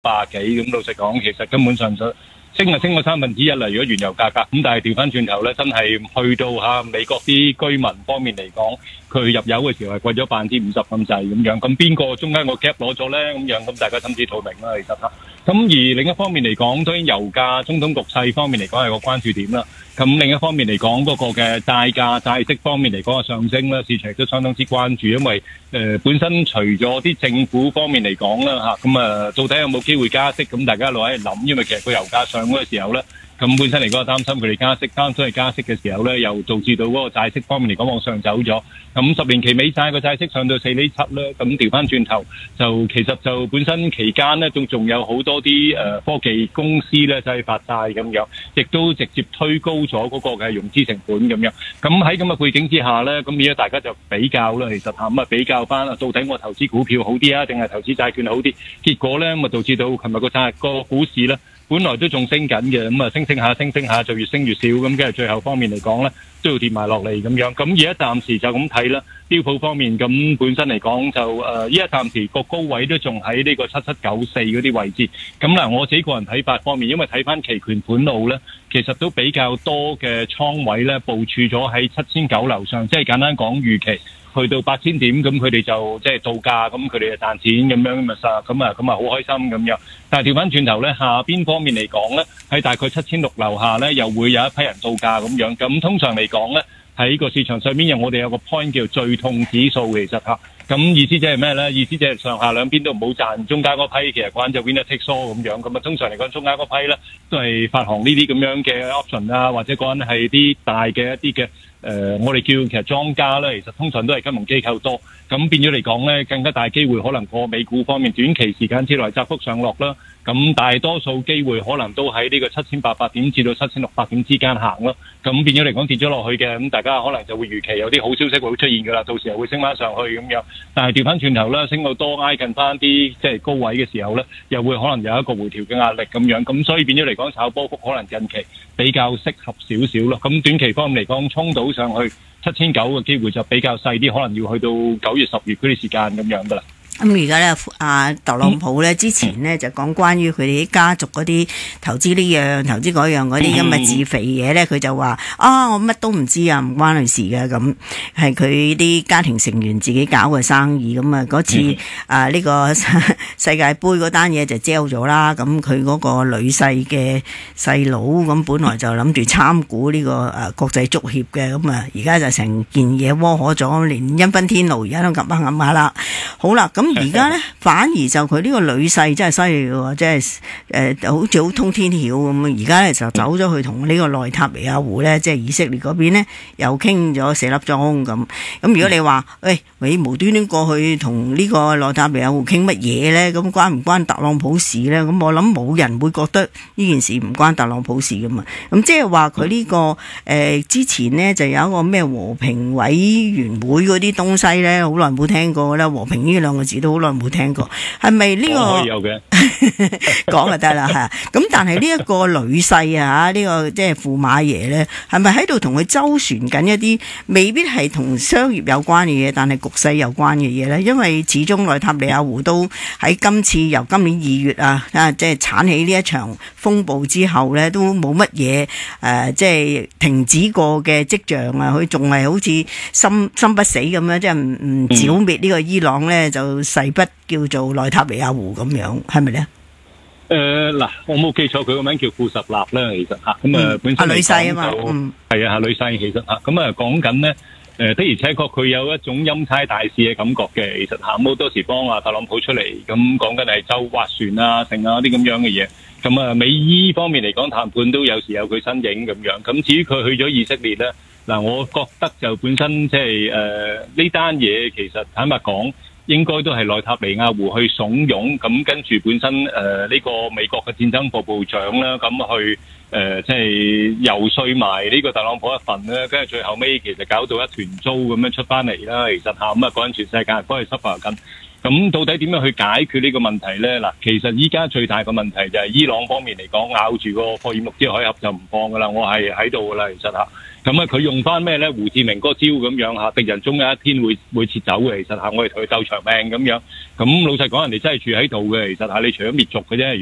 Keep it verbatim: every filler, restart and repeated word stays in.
八幾咁，老實講，其實根本上就升就升咗三分之一啦。如果原油價格咁，但係調翻轉頭咧，真係去到嚇美國啲居民方面嚟講，佢入油嘅時候係貴咗百分之五十咁滯咁樣。咁邊個中間個 gap 攞咗咧？咁樣咁大家心知肚明啦，其實嚇。咁而另一方面嚟講，當然油價、中東局勢方面嚟講係個關注點啦。咁另一方面嚟講，嗰個嘅債價、債息方面嚟講嘅上升啦，市場亦都相當之關注，因為誒本身除咗啲政府方面嚟講啦嚇，咁啊到底有冇機會加息？咁大家一路喺度諗，因為其實個油價上嗰個時候咧。咁本身嚟講，擔心佢哋加息，擔心係加息嘅時候咧，又導致到嗰個債息方面嚟講往上走咗。咁十年期美債個債息上到四厘七咧，咁調翻轉頭就其實就本身期間咧，仲仲有好多啲誒科技公司咧，就係發債咁樣，亦都直接推高咗嗰個嘅融資成本咁樣。咁喺咁嘅背景之下咧，咁而家大家就比較啦，其實嚇咁啊比較翻啊，到底我投資股票好啲啊，定係投資債券好啲？結果咧咁啊導致到琴日個債個股市咧。本來都仲升緊嘅，咁啊升升下升升下就越升越少，咁跟住最後方面嚟講咧，都要跌埋落嚟咁樣。咁而家暫時就咁睇啦，標普方面咁本身嚟講就誒，而家暫時個高位都仲喺呢個七七九四嗰啲位置。咁嗱，我自己個人睇法方面，因為睇翻期權盤路咧，其實都比較多嘅倉位咧部署咗喺七千九樓上，即係簡單講預期。去到八千點，咁佢哋就即係度假，咁佢哋就賺錢咁樣咁啊，咁啊咁啊好開心咁樣。但係調翻轉頭咧，下邊方面嚟講咧，喺大概七千六樓下咧，又會有一批人度假咁樣。咁通常嚟講咧，喺個市場上面有我哋有個 point 叫最痛指數，其實嚇。咁意思即係咩咧？意思即係上下兩邊都唔好賺，中間嗰批其實關就 winner take all 咁樣。咁啊，通常嚟講，中間嗰批咧都係發行呢啲咁樣嘅 option 啊，或者講緊係啲大嘅一啲嘅。誒、呃，我哋叫其實莊家咧，其實通常都係金融機構多，咁變咗嚟講咧，更加大機會可能過美股方面短期時間之內窄幅上落啦。咁大多數機會可能都喺呢個七千八百點至到七千六百點之間行咯。咁變咗嚟講跌咗落去嘅，咁大家可能就會預期有啲好消息會出現㗎啦，到時候會升翻上去咁樣。但係調翻轉頭啦，升到多挨近翻啲即係高位嘅時候咧，又會可能有一個回調嘅壓力咁樣。咁所以變咗嚟講，炒波幅可能近期比較適合少少咯。咁短期方面嚟講，衝到上去七千九嘅機會就比較細啲，可能要去到九月、十月嗰啲時間咁樣噶啦。 咁而家咧，阿特朗普咧之前咧就講關於佢哋啲家族嗰啲投資呢樣、投資嗰樣嗰啲咁嘅自肥嘢咧，佢就話啊，我乜都唔知啊，唔關佢事嘅，咁係佢啲家庭成員自己搞嘅生意咁啊。嗰次啊呢個世界盃嗰單嘢就 sell 咗啦。咁佢嗰個女婿嘅細佬咁，本來就諗住參股呢個誒國際足協嘅，咁啊而家就成件嘢窩可咗，連恩芬天奴而家都撳下撳下啦。好啦，咁。而家咧，反而就佢呢個女婿真係犀利喎，即係誒，好似好通天曉咁。而家咧就走咗去同呢個內塔尼亞胡咧，即係以色列嗰邊咧，又傾咗四粒鐘咁。咁如果你話，喂，你無端端過去同呢個內塔尼亞胡傾乜嘢咧？咁關唔關特朗普事咧？咁我諗冇人會覺得呢件事唔關特朗普事噶嘛。咁即係話佢呢個誒、呃、之前呢，就有一個咩和平委員會嗰啲東西咧，好耐冇聽過啦。和平呢兩個字都好耐冇聽過，係咪呢個？可以有嘅，講就得啦嚇。咁但係呢一個女婿啊，呢、這個即係駙馬爺咧，係咪喺度同佢周旋緊一啲未必係同商業有關嘅嘢，但係局勢有關嘅嘢咧？因為始終內塔尼亞胡都喺今次由今年二月啊啊，即係鏟起呢一場風暴之後咧，都冇乜嘢誒，即係停止過嘅跡象啊！佢仲係好似心心不死咁樣，即係唔唔剿滅呢個伊朗咧，就誓不叫做內塔尼亞胡咁樣，係咪咧？誒嗱、呃，我冇記錯，佢個名叫庫什納啦，其實嚇咁啊，本身嚟講就係啊，女婿其實嚇咁啊，講緊咧誒，的而且確佢有一種欽差大使嘅感覺嘅，其實嚇好多時幫啊特朗普出嚟咁講緊係周斡旋啊、成啊啲咁樣嘅嘢。咁啊，美伊方面嚟講談判都有時有佢身影咁樣。咁至於佢去咗以色列咧，嗱，我覺得就本身即係誒呢單嘢，其實坦白講，應該都係內塔尼亞胡去慫恿，咁跟住本身誒呢、呃這個美國嘅戰爭部部長啦，咁去誒即係游說埋呢個特朗普一份咧，跟住最後尾其實搞到一團糟咁樣出翻嚟啦。其實嚇咁啊，嗰陣全世界人幫佢 suffer 緊。咁到底點樣去解決呢個問題咧？嗱，其實依家最大嘅問題就係伊朗方面嚟講，咬住個霍爾木茲海峽就唔放噶啦，我係喺度噶啦，其實嚇。 咁啊，佢用翻咩咧？胡志明嗰招咁樣嚇，敵人終有一天會會撤走嘅。其實嚇，我哋同佢鬥長命咁樣。咁老實講，人哋真係住喺度嘅。其實嚇，你除咗滅族嘅啫。